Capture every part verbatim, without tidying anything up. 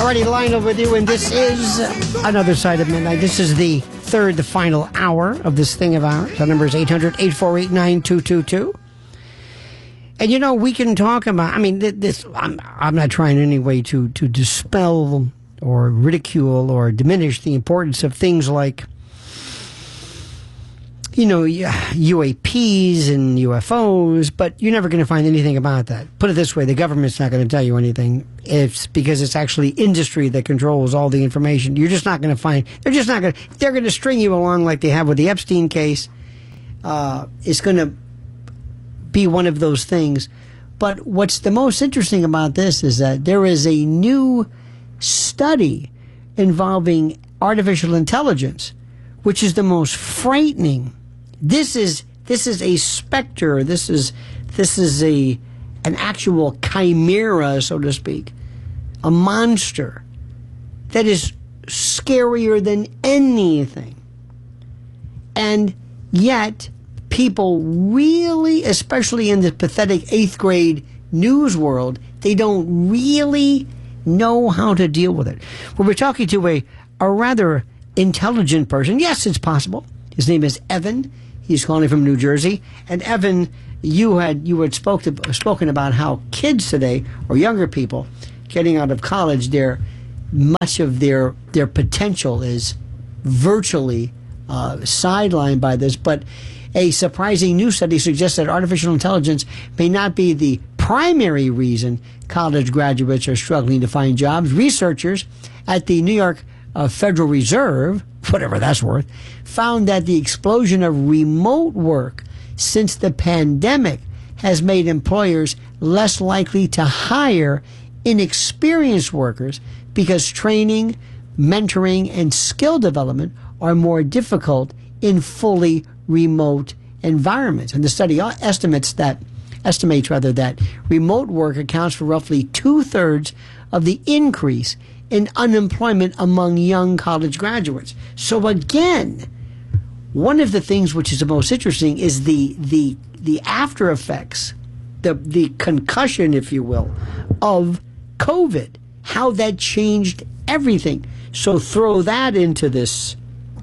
Alrighty, Lionel with you, and this is Another Side of Midnight. This is the third, the final hour of this thing of ours. Our number is eight hundred, eight four eight, nine two two two. And, you know, we can talk about, I mean, this, I'm, I'm not trying in any way to, to dispel or ridicule or diminish the importance of things like, you know, U A Ps and U F Os, but you're never going to find anything about that. Put it this way, the government's not going to tell you anything. It's because it's actually industry that controls all the information. You're just not going to find, they're just not going to, they're going to string you along like they have with the Epstein case. Uh, it's going to be one of those things. But what's the most interesting about this is that there is a new study involving artificial intelligence, which is the most frightening. This is this is a specter. This is this is a an actual chimera, so to speak, a monster that is scarier than anything. And yet, people really, especially in the pathetic eighth grade news world, they don't really know how to deal with it. Well, we're talking to a a rather intelligent person. Yes, it's possible. His name is Evan. He's calling from New Jersey. And Evan, you had you had spoke to, spoken about how kids today, or younger people, getting out of college, their much of their their potential is virtually uh, sidelined by this. But a surprising new study suggests that artificial intelligence may not be the primary reason college graduates are struggling to find jobs. Researchers at the New York Uh, Federal Reserve, whatever that's worth, found that the explosion of remote work since the pandemic has made employers less likely to hire inexperienced workers because training, mentoring, and skill development are more difficult in fully remote environments. And the study estimates that estimates rather that remote work accounts for roughly two-thirds of the increase in unemployment among young college graduates. So again, one of the things which is the most interesting is the the the after effects, the the concussion, if you will, of COVID, how that changed everything. So throw that into this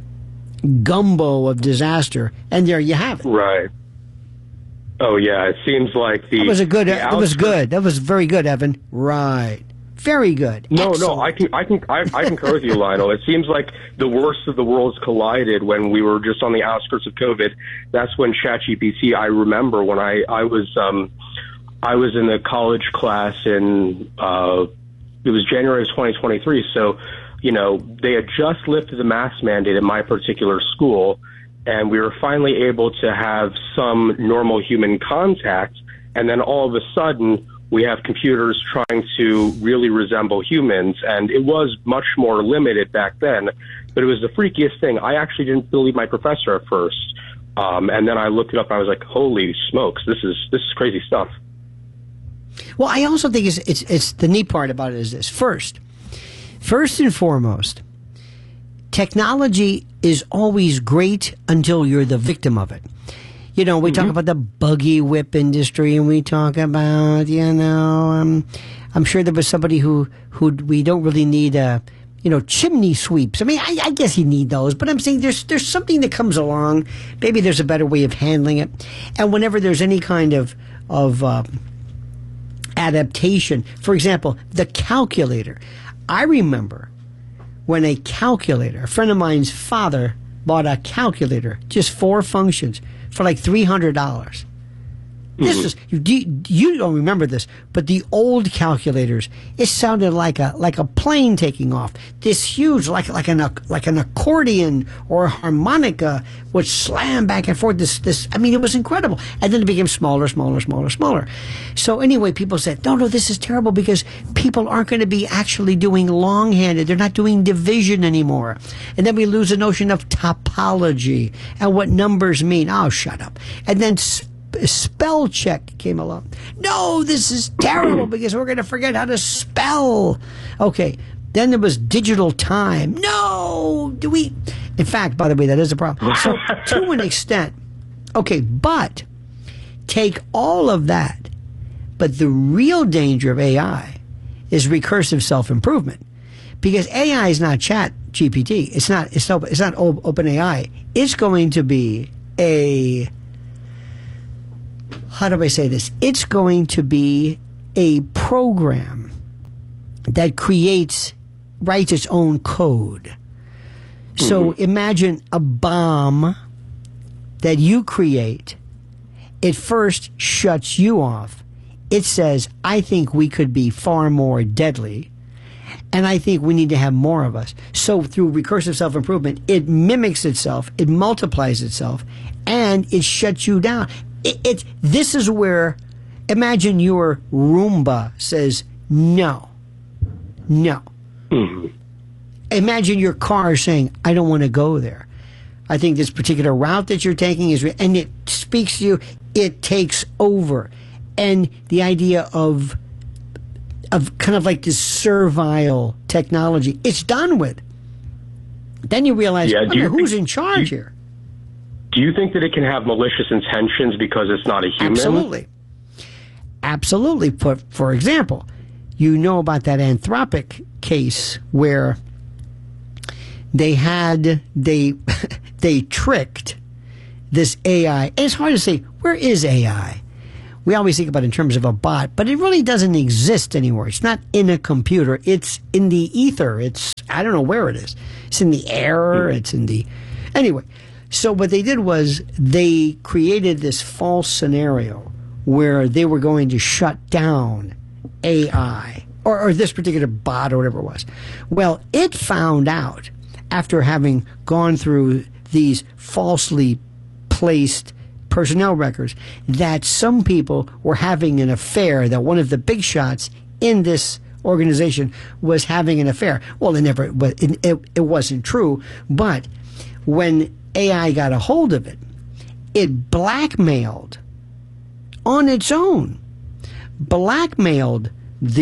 gumbo of disaster, and there you have it. Right. Oh yeah, it seems like the that was a good. That was outskirts- good. That was very good, Evan. Right. Very good. No, Excellent. no, I can, I can, I, I concur with you, Lionel. It seems like the worst of the worlds collided when we were just on the outskirts of COVID. That's when ChatGPT. I remember when I, I was, um, I was in the college class in, uh, it was January of twenty twenty-three. So, you know, they had just lifted the mask mandate at my particular school, and we were finally able to have some normal human contact. And then all of a sudden, we have computers trying to really resemble humans, and it was much more limited back then, but it was the freakiest thing. I actually didn't believe my professor at first, um, and then I looked it up, and I was like, holy smokes, this is this is crazy stuff. Well, I also think it's, it's, it's the neat part about it is this. First, first and foremost, technology is always great until you're the victim of it. You know, we mm-hmm. talk about the buggy whip industry, and we talk about, you know, um, I'm sure there was somebody who, who we don't really need, uh, you know, chimney sweeps. I mean, I, I guess you need those, but I'm saying there's there's something that comes along. Maybe there's a better way of handling it. And whenever there's any kind of, of uh, adaptation, for example, the calculator. I remember when a calculator, a friend of mine's father bought a calculator, just four functions, for like three hundred dollars. This is you, you don't remember this, but the old calculators, it sounded like a like a plane taking off. This huge, like like an like an accordion or a harmonica, would slam back and forth. This this, I mean, it was incredible. And then it became smaller, smaller, smaller, smaller. So anyway, people said, no, no, this is terrible because people aren't going to be actually doing long-handed. They're not doing division anymore. And then we lose the notion of topology and what numbers mean. Oh, shut up. And then spell check came along. No, this is terrible because we're going to forget how to spell. Okay, then there was digital time. No, do we? In fact, by the way, that is a problem. So to an extent, okay, but take all of that. But the real danger of A I is recursive self-improvement. because A I is not Chat G P T. It's not. It's not. It's not OpenAI. It's going to be a. How do I say this? It's going to be a program that creates, writes its own code. So imagine a bomb that you create. It first shuts you off. It says, I think we could be far more deadly, and I think we need to have more of us. So through recursive self-improvement, it mimics itself, it multiplies itself, and it shuts you down. It, it this is where, imagine your Roomba says, no, no. Mm-hmm. Imagine your car saying, I don't want to go there. I think this particular route that you're taking is, and it speaks to you, it takes over. And the idea of, of kind of like this servile technology, it's done with. Then you realize, yeah, oh, you who's think, in charge do you, here? Do you think that it can have malicious intentions because it's not a human? Absolutely. Absolutely. For, for example, you know about that Anthropic case where they had, they, they tricked this A I. And it's hard to say, where is A I? We always think about it in terms of a bot, but it really doesn't exist anywhere. It's not in a computer. It's in the ether. It's, I don't know where it is. It's in the air. It's in the, anyway. So what they did was they created this false scenario where they were going to shut down A I or, or this particular bot or whatever it was. Well, it found out after having gone through these falsely placed personnel records that some people were having an affair, that one of the big shots in this organization was having an affair. Well, it never, it, it, it wasn't true, but when A I got a hold of it, it blackmailed on its own, blackmailed